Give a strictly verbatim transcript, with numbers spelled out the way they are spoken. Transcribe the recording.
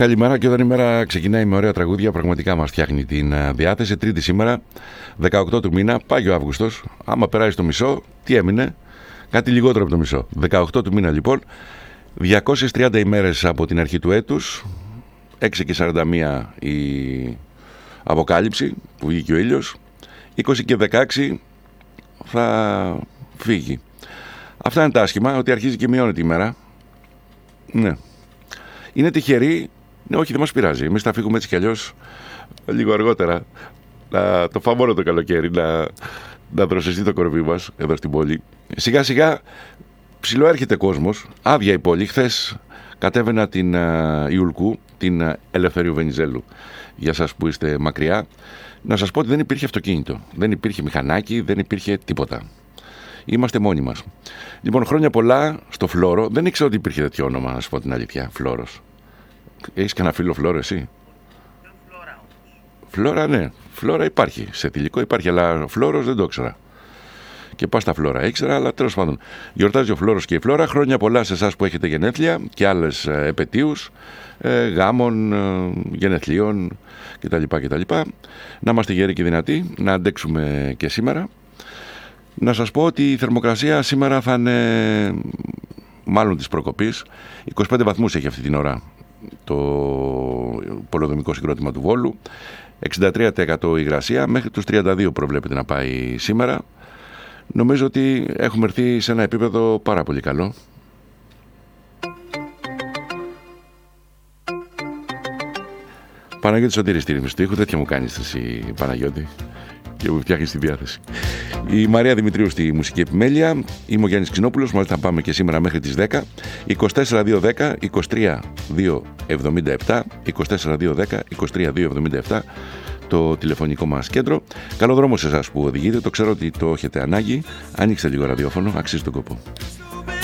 Καλημέρα, και όταν η μέρα ξεκινάει με ωραία τραγούδια, πραγματικά μας φτιάχνει την διάθεση. Τρίτη σήμερα, δεκαοκτώ του μήνα, πάει ο Αύγουστος. Άμα περάσει το μισό, τι έμεινε? Κάτι λιγότερο από το μισό. δεκαοκτώ του μήνα λοιπόν, διακόσιες τριάντα ημέρες από την αρχή του έτους, έξι και σαράντα μία η αποκάλυψη που βγήκε ο ήλιος, είκοσι και δεκαέξι θα φύγει. Αυτά είναι τα άσχημα, ότι αρχίζει και μειώνεται η μέρα. Ναι. Είναι τυχεροί, ναι, όχι, δεν μας πειράζει. Εμείς θα φύγουμε έτσι κι αλλιώς λίγο αργότερα. Να το φάμε όλο το καλοκαίρι, να, να δροσιστεί το κορμί μας εδώ στην πόλη. Σιγά σιγά ψιλοέρχεται κόσμος, άδεια η πόλη. Χθες κατέβαινα την uh, Ιουλκού, την uh, Ελευθερίου Βενιζέλου, για σας που είστε μακριά. Να σας πω ότι δεν υπήρχε αυτοκίνητο, δεν υπήρχε μηχανάκι, δεν υπήρχε τίποτα. Είμαστε μόνοι μας. Λοιπόν, χρόνια πολλά στο Φλόρο. Δεν ήξερα ότι υπήρχε τέτοιο όνομα, να σου πω την αλήθεια. Φλόρος. Έχεις κανένα φίλο Φλόρο, εσύ? Φλόρα όμως. Φλόρα, ναι. Φλόρα υπάρχει. Σε θηλυκό υπάρχει, αλλά Φλόρος δεν το ήξερα. Και πας στα Φλόρα. Ήξερα, αλλά τέλος πάντων. Γιορτάζει ο Φλόρος και η Φλόρα. Χρόνια πολλά σε εσάς που έχετε γενέθλια και άλλες ε, επετείους, ε, γάμων, ε, γενεθλίων κτλ, κτλ. Να είμαστε γεροί και δυνατοί, να αντέξουμε και σήμερα. Να σας πω ότι η θερμοκρασία σήμερα θα είναι μάλλον της προκοπής. είκοσι πέντε βαθμούς έχει αυτή την ώρα το πολεοδομικό συγκρότημα του Βόλου. εξήντα τρία τοις εκατό υγρασία, μέχρι τους τριάντα δύο προβλέπεται να πάει σήμερα. Νομίζω ότι έχουμε έρθει σε ένα επίπεδο πάρα πολύ καλό. Παναγιώτη Σωτήρη στη ρύθμιση του ήχου, τέτοια μου κάνεις εσύ, Παναγιώτη, και μου φτιάχνει τη διάθεση. Η Μαρία Δημητρίου στη μουσική επιμέλεια. Είμαι ο Γιάννης Ξινόπουλος. Μαζί θα πάμε και σήμερα μέχρι τις δέκα. είκοσι τέσσερα δύο δέκα είκοσι τρία δύο εβδομήντα επτά. είκοσι τέσσερα δύο δέκα είκοσι τρία δύο εβδομήντα επτά το τηλεφωνικό μας κέντρο. Καλό δρόμο σε εσάς που οδηγείτε. Το ξέρω ότι το έχετε ανάγκη. Ανοίξτε λίγο ραδιόφωνο. Αξίζει τον κόπο.